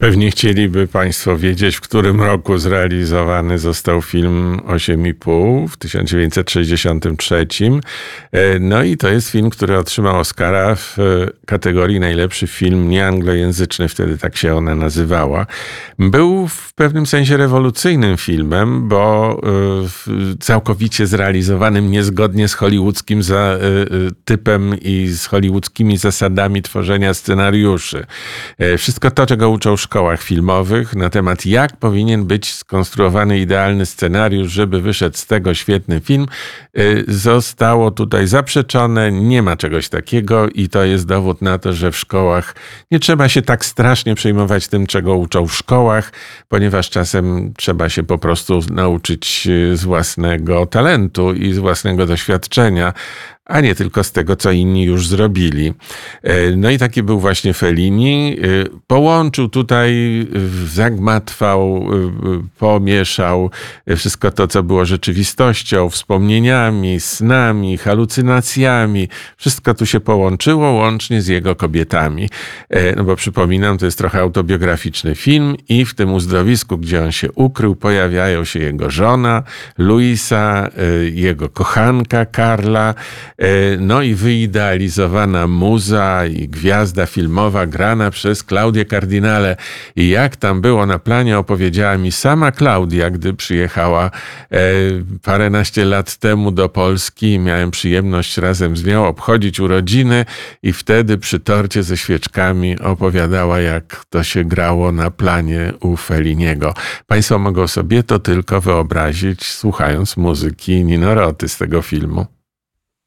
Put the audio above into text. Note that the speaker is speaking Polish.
Pewnie chcieliby Państwo wiedzieć, w którym roku zrealizowany został film 8,5 w 1963. No i to jest film, który otrzymał Oscara w kategorii najlepszy film nieanglojęzyczny, wtedy tak się ona nazywała. Był w pewnym sensie rewolucyjnym filmem, bo całkowicie zrealizowanym niezgodnie z hollywoodzkim typem i z hollywoodzkimi zasadami tworzenia scenariuszy. Wszystko to, czego uczą w szkołach filmowych na temat, jak powinien być skonstruowany idealny scenariusz, żeby wyszedł z tego świetny film, zostało tutaj zaprzeczone. Nie ma czegoś takiego i to jest dowód na to, że w szkołach nie trzeba się tak strasznie przejmować tym, czego uczą w szkołach, ponieważ czasem trzeba się po prostu nauczyć z własnego talentu i z własnego doświadczenia, a nie tylko z tego, co inni już zrobili. No i taki był właśnie Fellini. Połączył tutaj, zagmatwał, pomieszał wszystko to, co było rzeczywistością, wspomnieniami, snami, halucynacjami. Wszystko tu się połączyło, łącznie z jego kobietami. No bo przypominam, to jest trochę autobiograficzny film i w tym uzdrowisku, gdzie on się ukrył, pojawiają się jego żona, Luisa, jego kochanka, Karla, no i wyidealizowana muza i gwiazda filmowa grana przez Claudię Cardinale. I jak tam było na planie, opowiedziała mi sama Klaudia, gdy przyjechała paręnaście lat temu do Polski. Miałem przyjemność razem z nią obchodzić urodziny i wtedy przy torcie ze świeczkami opowiadała, jak to się grało na planie u Felliniego. Państwo mogą sobie to tylko wyobrazić, słuchając muzyki Nino Roty z tego filmu.